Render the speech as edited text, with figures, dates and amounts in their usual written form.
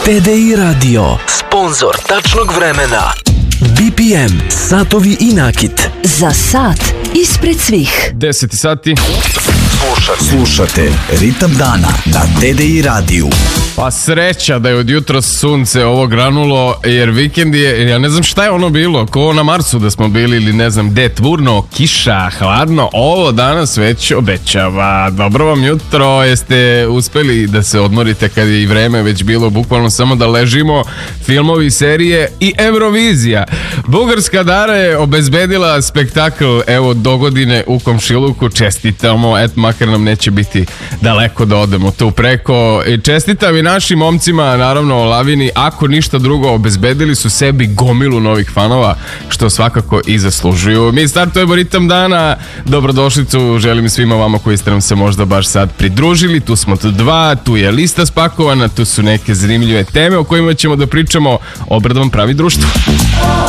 TDI Radio, sponzor tačnog vremena. BPM, satovi i nakit. Za sat ispred svih. 10 sati. Slušate Ritam dana na TDI radiju. Pa sreća da je od jutra sunce ovo granulo, jer vikend je, ja ne znam šta je ono bilo, ko na Marsu da smo bili ili ne znam gde, tmurno, kiša, hladno, ovo danas već obećava. Dobro vam jutro, jeste uspeli da se odmorite kad je i vreme već bilo bukvalno samo da ležimo, filmovi, serije i Eurovizija. Bugarska Dara je obezbedila spektakl, evo, dogodine u komšiluku, čestitamo, eto, makar nam neće biti daleko da odemo tu preko. I čestitam i našim momcima, naravno Lavini, ako ništa drugo, obezbedili su sebi gomilu novih fanova, što svakako i zaslužuju. Mi startujemo Ritam dana, dobrodošlicu želim svima vama koji ste nam se možda baš sad pridružili. Tu smo tu dva, tu je lista spakovana, tu su neke zanimljive teme o kojima ćemo da pričamo. Obradom pravi društvo.